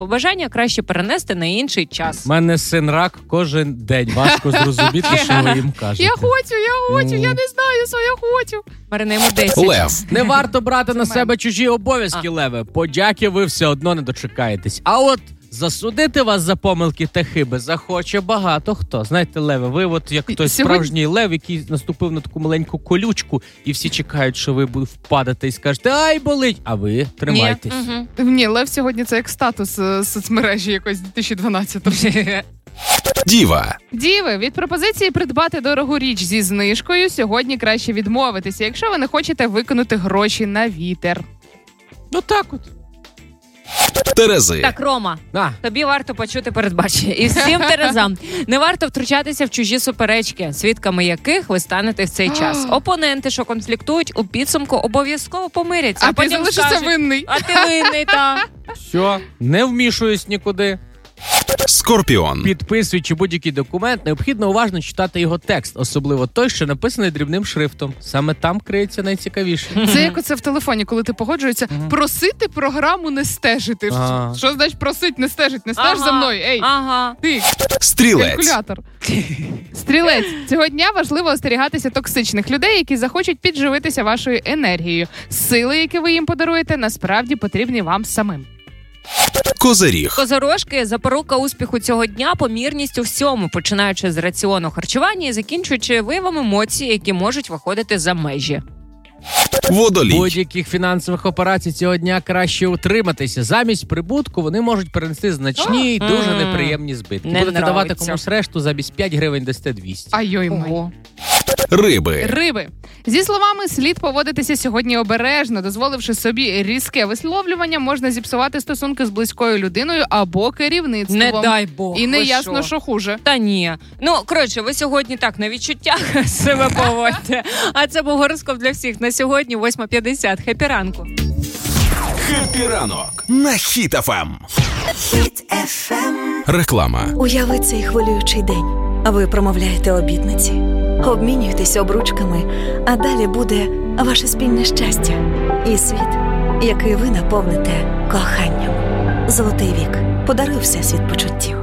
Побажання краще перенести на інший час. У мене син рак кожен день. Важко зрозуміти, що ви їм кажете. Я хочу, я не знаю, що я хочу. Марина, йому 10. Лев. Не варто брати на себе чужі обов'язки, Леве. Подяки ви все одно не дочекаєтесь. А от засудити вас за помилки та хиби захоче багато хто. Знаєте, Леве, ви от як той справжній лев, який наступив на таку маленьку колючку, і всі чекають, що ви впадете і скажете, ай, болить, а ви тримайтесь. Ні, лев сьогодні це як статус соцмережі якось 2012-го. Діва. Діви, від пропозиції придбати дорогу річ зі знижкою сьогодні краще відмовитися, якщо ви не хочете викинути гроші на вітер. Ну так от. Терези. Так, Рома, тобі варто почути передбачення. І всім терезам не варто втручатися в чужі суперечки, свідками яких ви станете в цей час. Опоненти, що конфліктують, у підсумку обов'язково помиряться. А ти залишишся винний. А ти винний, так. Все, не вмішуюсь нікуди. Скорпіон. Підписуючи будь-який документ, необхідно уважно читати його текст, особливо той, що написаний дрібним шрифтом. Саме там криється найцікавіше. Це як оце в телефоні, коли ти погоджуєшся просити програму не стежити. Що значить просить не стежить? Не стеж за мною, ей! Ти! Стрілець. Калькулятор. Стрілець. Цього дня важливо остерігатися токсичних людей, які захочуть підживитися вашою енергією. Сили, які ви їм подаруєте, насправді потрібні вам самим. Козиріг. Козорожки – запорука успіху цього дня, помірність у всьому, починаючи з раціону харчування і закінчуючи виявом емоцій, які можуть виходити за межі. Водолій. Будь-яких фінансових операцій цього дня краще утриматися. Замість прибутку вони можуть перенести значні і дуже неприємні збитки. Будете давати комусь решту, замість 5 гривень дасте 200. Айой-май. Риби. Риби. Зі словами, слід поводитися сьогодні обережно, дозволивши собі різке висловлювання, можна зіпсувати стосунки з близькою людиною або керівництвом. Не дай Бог. І не ясно, що хуже. Та ні. Ну, коротше, ви сьогодні так на відчуттях себе поводьте. А це був гороскоп для всіх на сьогодні, 8:50. Хеппі ранку. Хеппі ранок на Хіт FM. Хіт FM. Реклама. Уяви цей хвилюючий день. Ви промовляєте обітниці, обмінюєтеся обручками, а далі буде ваше спільне щастя і світ, який ви наповните коханням. Золотий вік. Подаруй всесвіт почуттів.